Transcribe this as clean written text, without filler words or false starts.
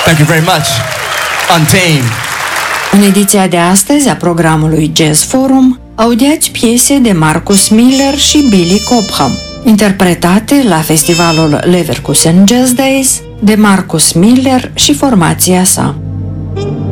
Thank you very much. Untamed. În ediția de astăzi a programului Jazz Forum, audiați piese de Marcus Miller și Billy Cobham, interpretate la festivalul Leverkusen Jazz Days de Marcus Miller și formația sa.